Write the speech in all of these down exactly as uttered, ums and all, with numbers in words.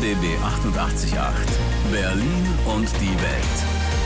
B B achtundachtzig Komma acht. Berlin und die Welt.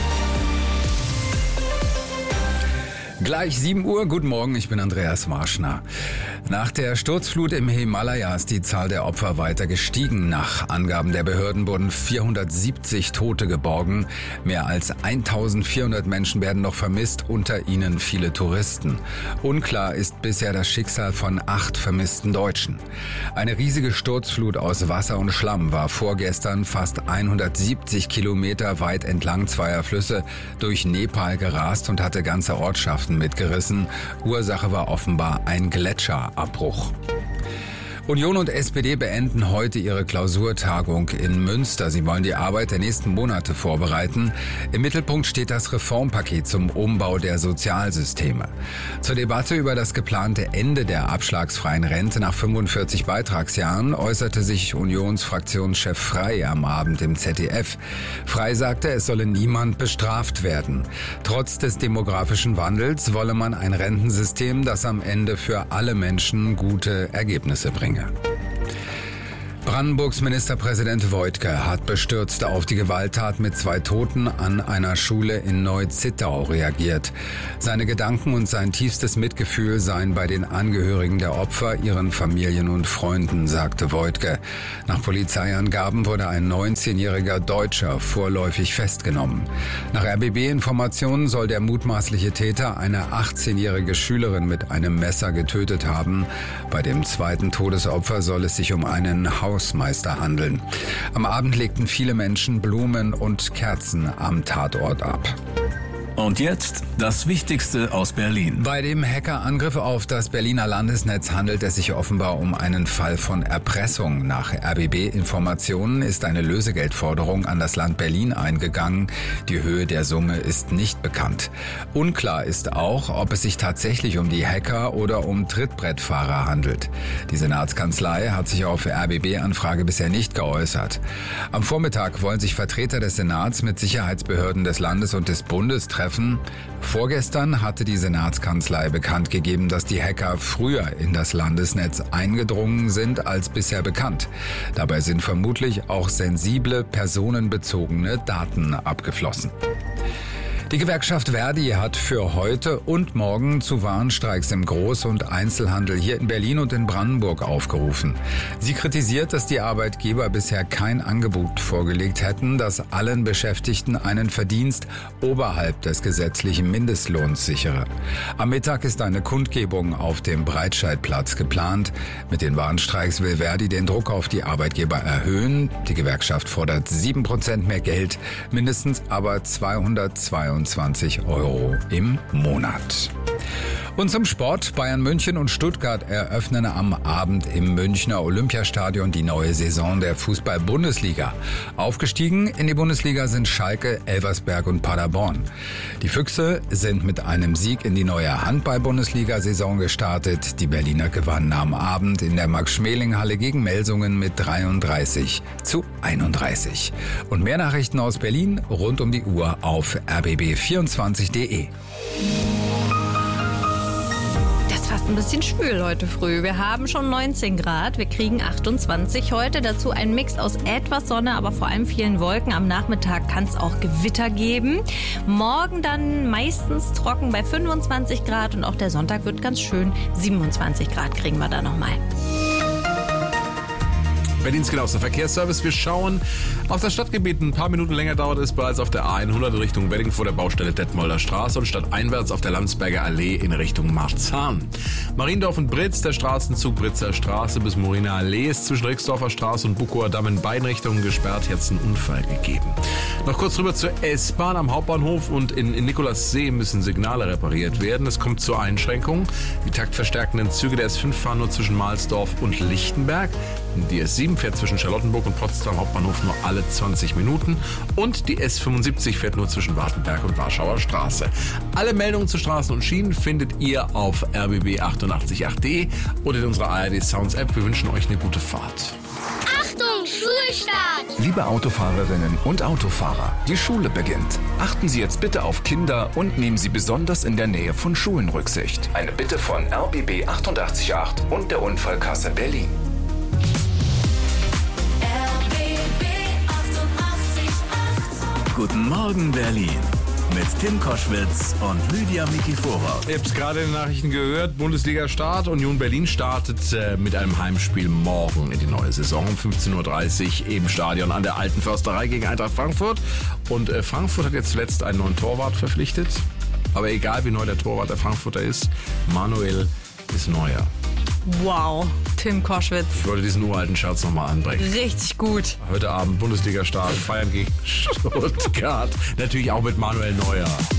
Gleich sieben Uhr, guten Morgen, ich bin Andreas Marschner. Nach der Sturzflut im Himalaya ist die Zahl der Opfer weiter gestiegen. Nach Angaben der Behörden wurden vierhundertsiebzig Tote geborgen. Mehr als eintausendvierhundert Menschen werden noch vermisst, unter ihnen viele Touristen. Unklar ist bisher das Schicksal von acht vermissten Deutschen. Eine riesige Sturzflut aus Wasser und Schlamm war vorgestern fast hundertsiebzig Kilometer weit entlang zweier Flüsse durch Nepal gerast und hatte ganze Ortschaften mitgerissen. Ursache war offenbar ein Gletscherabbruch. Union und S P D beenden heute ihre Klausurtagung in Münster. Sie wollen die Arbeit der nächsten Monate vorbereiten. Im Mittelpunkt steht das Reformpaket zum Umbau der Sozialsysteme. Zur Debatte über das geplante Ende der abschlagsfreien Rente nach fünfundvierzig Beitragsjahren äußerte sich Unionsfraktionschef Frey am Abend im Z D F. Frey sagte, es solle niemand bestraft werden. Trotz des demografischen Wandels wolle man ein Rentensystem, das am Ende für alle Menschen gute Ergebnisse bringe. Brandenburgs Ministerpräsident Woidke hat bestürzt auf die Gewalttat mit zwei Toten an einer Schule in Neu-Zittau reagiert. Seine Gedanken und sein tiefstes Mitgefühl seien bei den Angehörigen der Opfer, ihren Familien und Freunden, sagte Woidke. Nach Polizeiangaben wurde ein neunzehnjähriger Deutscher vorläufig festgenommen. Nach R B B-Informationen soll der mutmaßliche Täter eine achtzehnjährige Schülerin mit einem Messer getötet haben. Bei dem zweiten Todesopfer soll es sich um einen Haus Hausmeister handeln. Am Abend legten viele Menschen Blumen und Kerzen am Tatort ab. Und jetzt das Wichtigste aus Berlin. Bei dem Hackerangriff auf das Berliner Landesnetz handelt es sich offenbar um einen Fall von Erpressung. Nach R B B-Informationen ist eine Lösegeldforderung an das Land Berlin eingegangen. Die Höhe der Summe ist nicht bekannt. Unklar ist auch, ob es sich tatsächlich um die Hacker oder um Trittbrettfahrer handelt. Die Senatskanzlei hat sich auf R B B-Anfrage bisher nicht geäußert. Am Vormittag wollen sich Vertreter des Senats mit Sicherheitsbehörden des Landes und des Bundes treffen. Vorgestern hatte die Senatskanzlei bekannt gegeben, dass die Hacker früher in das Landesnetz eingedrungen sind als bisher bekannt. Dabei sind vermutlich auch sensible, personenbezogene Daten abgeflossen. Die Gewerkschaft Verdi hat für heute und morgen zu Warnstreiks im Groß- und Einzelhandel hier in Berlin und in Brandenburg aufgerufen. Sie kritisiert, dass die Arbeitgeber bisher kein Angebot vorgelegt hätten, das allen Beschäftigten einen Verdienst oberhalb des gesetzlichen Mindestlohns sichere. Am Mittag ist eine Kundgebung auf dem Breitscheidplatz geplant. Mit den Warnstreiks will Verdi den Druck auf die Arbeitgeber erhöhen. Die Gewerkschaft fordert sieben Prozent mehr Geld, mindestens aber zweihundertzweiundzwanzig Euro im Monat. Und zum Sport. Bayern München und Stuttgart eröffnen am Abend im Münchner Olympiastadion die neue Saison der Fußball-Bundesliga. Aufgestiegen in die Bundesliga sind Schalke, Elversberg und Paderborn. Die Füchse sind mit einem Sieg in die neue Handball-Bundesliga-Saison gestartet. Die Berliner gewannen am Abend in der Max-Schmeling-Halle gegen Melsungen mit dreiunddreißig zu einunddreißig. Und mehr Nachrichten aus Berlin rund um die Uhr auf r b b vierundzwanzig punkt d e. Fast ein bisschen schwül heute früh. Wir haben schon neunzehn Grad, wir kriegen achtundzwanzig heute. Dazu ein Mix aus etwas Sonne, aber vor allem vielen Wolken. Am Nachmittag kann es auch Gewitter geben. Morgen dann meistens trocken bei fünfundzwanzig Grad und auch der Sonntag wird ganz schön. siebenundzwanzig Grad kriegen wir da nochmal. Berlins genauester Verkehrsservice. Wir schauen auf das Stadtgebiet. Ein paar Minuten länger dauert es bereits auf der A hundert Richtung Wedding vor der Baustelle Detmolder Straße und stadteinwärts auf der Landsberger Allee in Richtung Marzahn. Mariendorf und Britz, der Straßenzug Britzer Straße bis Moriner Allee ist zwischen Rixdorfer Straße und Bukower Damm in beiden Richtungen gesperrt. Jetzt einen Unfall gegeben. Noch kurz rüber zur S-Bahn am Hauptbahnhof und in, in Nikolassee müssen Signale repariert werden. Es kommt zur Einschränkung. Die taktverstärkenden Züge der S fünf fahren nur zwischen Mahlsdorf und Lichtenberg. Die S sieben fährt zwischen Charlottenburg und Potsdam Hauptbahnhof nur alle zwanzig Minuten und die S fünfundsiebzig fährt nur zwischen Wartenberg und Warschauer Straße. Alle Meldungen zu Straßen und Schienen findet ihr auf r b b achtundachtzig punkt acht punkt d e oder in unserer A R D Sounds App. Wir wünschen euch eine gute Fahrt. Achtung, Schulstart! Liebe Autofahrerinnen und Autofahrer, die Schule beginnt. Achten Sie jetzt bitte auf Kinder und nehmen Sie besonders in der Nähe von Schulen Rücksicht. Eine Bitte von R B B achtundachtzig Punkt acht und der Unfallkasse Berlin. R B B Morgen Berlin mit Tim Koschwitz und Lydia Mikifora. Ihr habt es gerade in den Nachrichten gehört, Bundesliga-Start. Union Berlin startet äh, mit einem Heimspiel morgen in die neue Saison um fünfzehn Uhr dreißig im Stadion an der Alten Försterei gegen Eintracht Frankfurt. Und äh, Frankfurt hat jetzt zuletzt einen neuen Torwart verpflichtet. Aber egal wie neu der Torwart der Frankfurter ist, Manuel ist neuer. Wow, Tim Koschwitz. Ich wollte diesen uralten Scherz nochmal anbringen. Richtig gut. Heute Abend Bundesliga-Start, Bayern gegen Stuttgart. Natürlich auch mit Manuel Neuer.